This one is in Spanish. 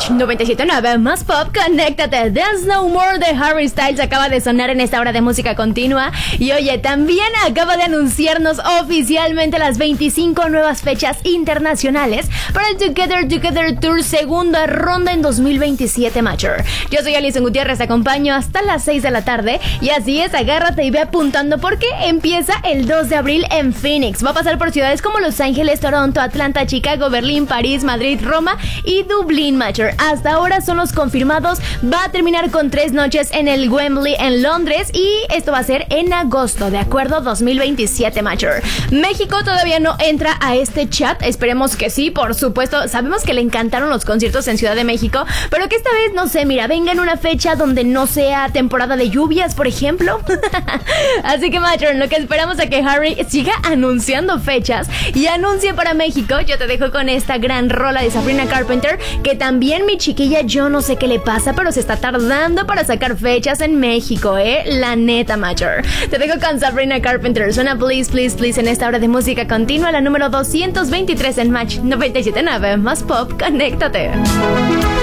Match 97.9, más pop, conéctate. Dance No More de Harry Styles acaba de sonar en esta hora de música continua. Y oye, también acaba de anunciarnos oficialmente las 25 nuevas fechas internacionales para el Together Tour segunda ronda en 2027, Matcher. Yo soy Alison Gutiérrez, te acompaño hasta las 6 de la tarde. Y así es, agárrate y ve apuntando porque empieza el 2 de abril en Phoenix. Va a pasar por ciudades como Los Ángeles, Toronto, Atlanta, Chicago, Berlín, París, Madrid, Roma y Dublín, Matcher. Hasta ahora son los confirmados. Va a terminar con 3 noches en el Wembley en Londres y esto va a ser en agosto, de acuerdo, 2027, Matcher. México todavía no entra a este chat. Esperemos que sí, por supuesto. Sabemos que le encantaron los conciertos en Ciudad de México, pero que esta vez, no sé, mira, venga en una fecha donde no sea temporada de lluvias, por ejemplo. Así que, Matcher, lo que esperamos es que Harry siga anunciando fechas y anuncie para México. Yo te dejo con esta gran rola de Sabrina Carpenter, que también mi chiquilla, yo no sé qué le pasa, pero se está tardando para sacar fechas en México, la neta, Matcher. Te dejo con Sabrina Carpenter. Suena Please, Please, Please en esta hora de música continua, la número 223 en Match 97.9, más pop, conéctate.